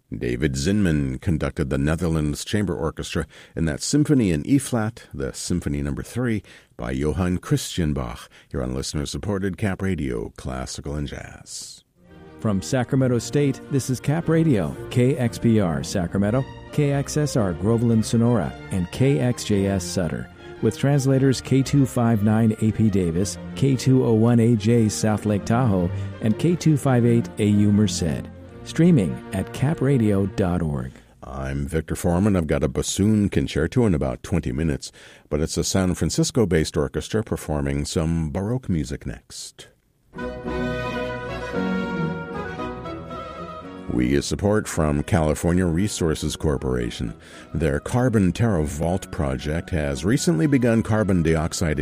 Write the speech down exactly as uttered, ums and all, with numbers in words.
David Zinman conducted the Netherlands Chamber Orchestra in that symphony in E-flat, the Symphony Number three, by Johann Christian Bach. You're on listener-supported Cap Radio, Classical and Jazz. From Sacramento State, this is Cap Radio, K X P R Sacramento, K X S R Groveland Sonora, and K X J S Sutter, with translators K two fifty-nine A P Davis, K two oh one A J South Lake Tahoe, and K two fifty-eight A U Merced. Streaming at cap radio dot org. I'm Victor Foreman. I've got a bassoon concerto in about twenty minutes, but it's a San Francisco-based orchestra performing some Baroque music next. We get support from California Resources Corporation. Their Carbon Terra Vault project has recently begun carbon dioxide